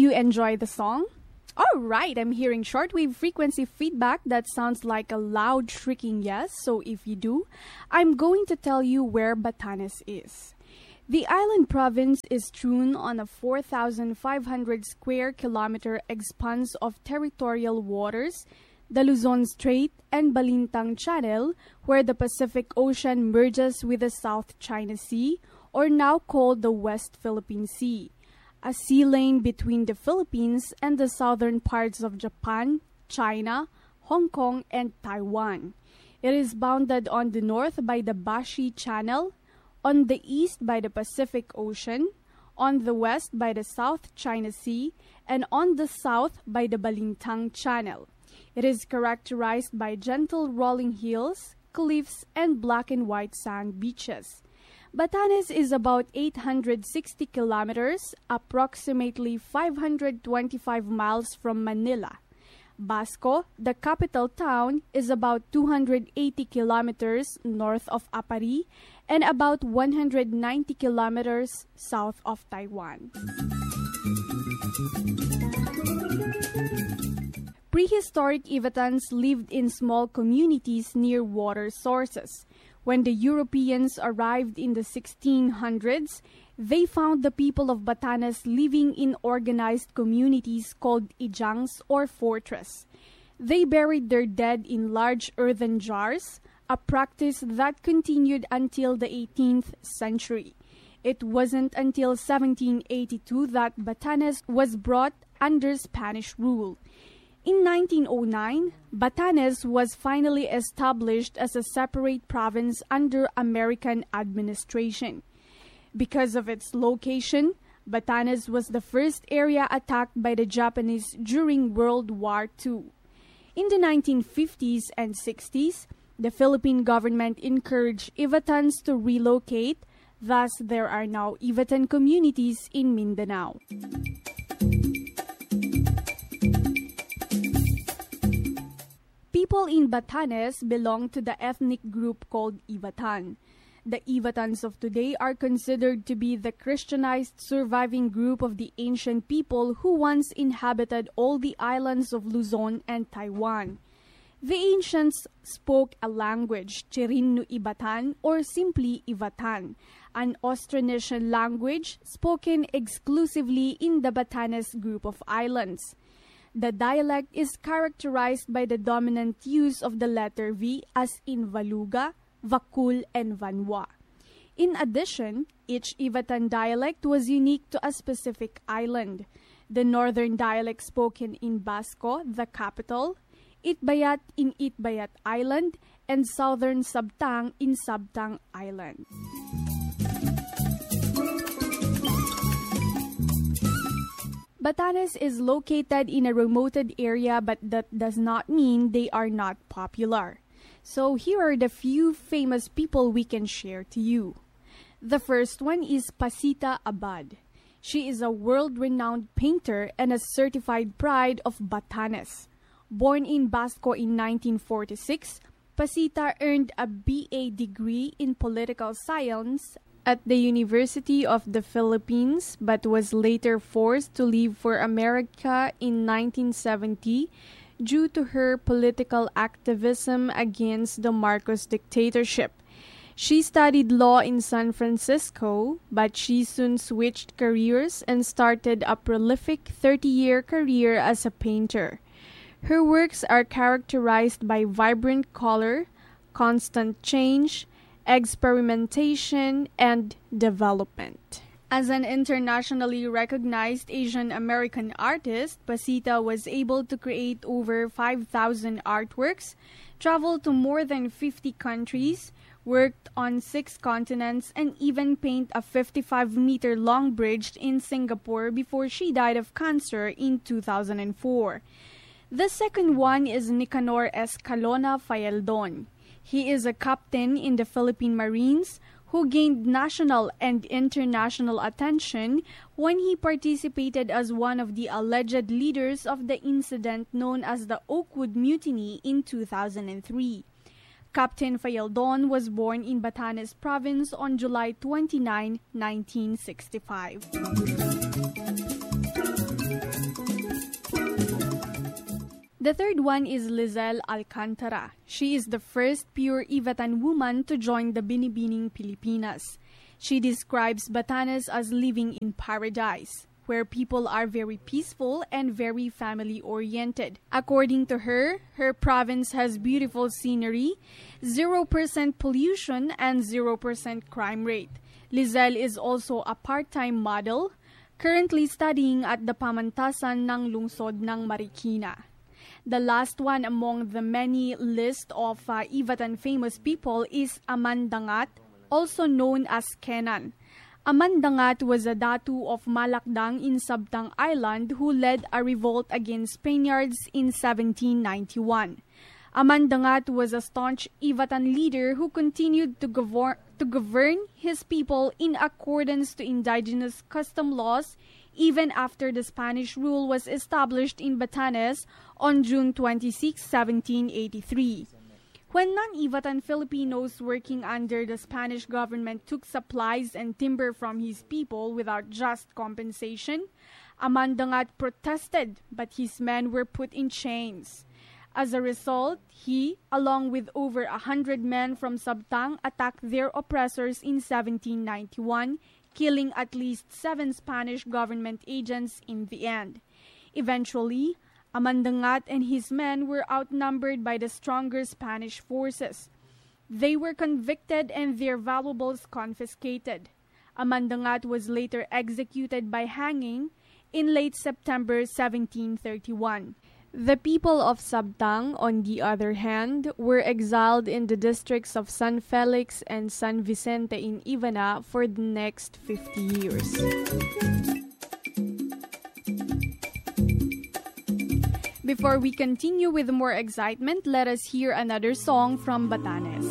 you enjoy the song? Alright, I'm hearing shortwave frequency feedback that sounds like a loud shrieking yes, so if you do, I'm going to tell you where Batanes is. The island province is strewn on a 4,500 square kilometer expanse of territorial waters, the Luzon Strait and Balintang Channel, where the Pacific Ocean merges with the South China Sea, or now called the West Philippine Sea, a sea lane between the Philippines and the southern parts of Japan, China, Hong Kong, and Taiwan. It is bounded on the north by the Bashi Channel, on the east by the Pacific Ocean, on the west by the South China Sea, and on the south by the Balintang Channel. It is characterized by gentle rolling hills, cliffs, and black and white sand beaches. Batanes is about 860 kilometers, approximately 525 miles from Manila. Basco, the capital town, is about 280 kilometers north of Apari and about 190 kilometers south of Taiwan. Prehistoric Ivatans lived in small communities near water sources. When the Europeans arrived in the 1600s, they found the people of Batanes living in organized communities called ijangs or fortress. They buried their dead in large earthen jars, a practice that continued until the 18th century. It wasn't until 1782 that Batanes was brought under Spanish rule. In 1909, Batanes was finally established as a separate province under American administration. Because of its location, Batanes was the first area attacked by the Japanese during World War II. In the 1950s and 60s, the Philippine government encouraged Ivatans to relocate, thus there are now Ivatan communities in Mindanao. People in Batanes belong to the ethnic group called Ivatan. The Ivatans of today are considered to be the Christianized surviving group of the ancient people who once inhabited all the islands of Luzon and Taiwan. The ancients spoke a language, Chirino Ivatan or simply Ivatan, an Austronesian language spoken exclusively in the Batanes group of islands. The dialect is characterized by the dominant use of the letter V as in Valuga, Vakul, and Vanwa. In addition, each Ivatan dialect was unique to a specific island. The northern dialect spoken in Basco, the capital, Itbayat in Itbayat Island, and southern Sabtang in Sabtang Island. Batanes is located in a remote area, but that does not mean they are not popular. So here are the few famous people we can share to you. The first one is Pasita Abad. She is a world-renowned painter and a certified pride of Batanes. Born in Basco in 1946, Pasita earned a BA degree in political science at the University of the Philippines, but was later forced to leave for America in 1970 due to her political activism against the Marcos dictatorship. She studied law in San Francisco, but she soon switched careers and started a prolific 30-year career as a painter. Her works are characterized by vibrant color, constant change, experimentation, and development. As an internationally recognized Asian American artist, Pasita was able to create over 5,000 artworks, travel to more than 50 countries, worked on 6 continents, and even paint a 55-meter-long bridge in Singapore before she died of cancer in 2004. The second one is Nicanor Escalona Fayaldon. He is a captain in the Philippine Marines who gained national and international attention when he participated as one of the alleged leaders of the incident known as the Oakwood Mutiny in 2003. Captain Fayaldon was born in Batanes Province on July 29, 1965. The third one is Lizelle Alcantara. She is the first pure Ivatan woman to join the Binibining Pilipinas. She describes Batanes as living in paradise, where people are very peaceful and very family-oriented. According to her, her province has beautiful scenery, 0% pollution, and 0% crime rate. Lizelle is also a part-time model, currently studying at the Pamantasan ng Lungsod ng Marikina. The last one among the many list of Ivatan famous people is Amandangat, also known as Kenan. Amandangat was a datu of Malakdang in Sabtang Island who led a revolt against Spaniards in 1791. Amandangat was a staunch Ivatan leader who continued to govern his people in accordance to indigenous custom laws even after the Spanish rule was established in Batanes on June 26, 1783. When non-Ivatan Filipinos working under the Spanish government took supplies and timber from his people without just compensation, Amandangat protested, but his men were put in chains. As a result, he, along with over 100 men from Sabtang, attacked their oppressors in 1791, killing at least 7 Spanish government agents in the end. Eventually, Amandangat and his men were outnumbered by the stronger Spanish forces. They were convicted and their valuables confiscated. Amandangat was later executed by hanging in late September 1731. The people of Sabtang, on the other hand, were exiled in the districts of San Felix and San Vicente in Ivana for the next 50 years. Before we continue with more excitement, let us hear another song from Batanes.